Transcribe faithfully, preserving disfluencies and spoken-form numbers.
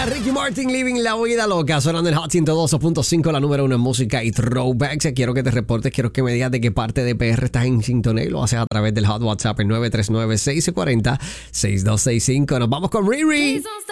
Ricky Martin, Living la Vida Loca, sonando en Hot ciento dos punto cinco, la número uno en música y throwbacks. Quiero que te reportes, quiero que me digas de qué parte de P R estás en sintonía y lo haces a través del Hot WhatsApp en nueve tres nueve, seis cuatro cero, seis dos seis cinco. Nos vamos con Riri.